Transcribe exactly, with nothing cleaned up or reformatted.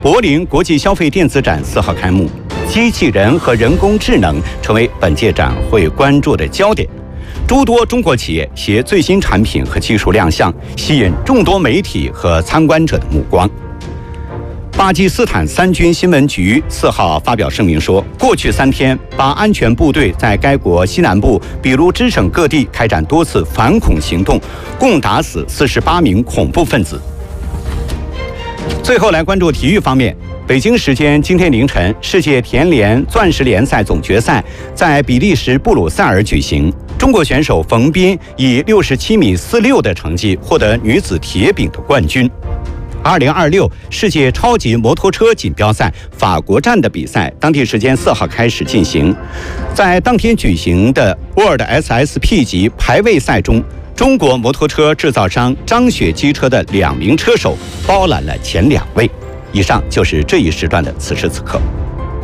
柏林国际消费电子展四号开幕，机器人和人工智能成为本届展会关注的焦点。诸多中国企业携最新产品和技术亮相，吸引众多媒体和参观者的目光。巴基斯坦三军新闻局四号发表声明说，过去三天，把安全部队在该国西南部比卢支省各地开展多次反恐行动，共打死四十八名恐怖分子。最后来关注体育方面，北京时间今天凌晨，世界田联钻石联赛总决赛在比利时布鲁塞尔举行。中国选手冯彬以六十七米四六的成绩获得女子铁饼的冠军。二零二六世界超级摩托车锦标赛法国站的比赛，当地时间四号开始进行。在当天举行的 World S S P 级排位赛中，中国摩托车制造商张雪机车的两名车手包揽了前两位。以上就是这一时段的此时此刻。